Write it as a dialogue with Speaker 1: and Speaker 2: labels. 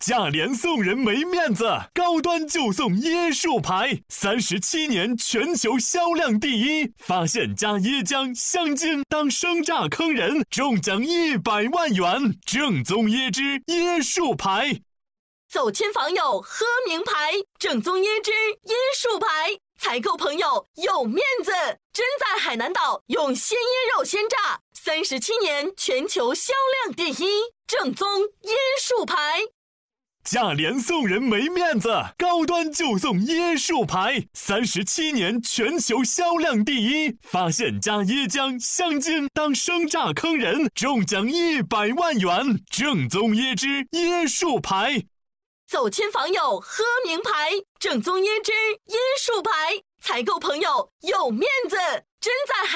Speaker 1: 价廉送人没面子，高端就送椰树牌，37年全球销量第一。发现加椰浆、香精当生榨坑人，中奖100万元。正宗椰汁椰树牌。
Speaker 2: 走亲访友喝名牌，正宗椰汁椰树牌，采购朋友有面子。真在海南岛用鲜椰肉鲜榨，37年全球销量第一，正宗椰树牌。
Speaker 1: 价廉送人没面子，高端就送椰树牌，37年全球销量第一。发现加椰浆、香精当生榨坑人，中奖100万元。正宗椰汁椰树牌。
Speaker 2: 走亲访友喝名牌，正宗椰汁椰树牌，采购朋友有面子。真在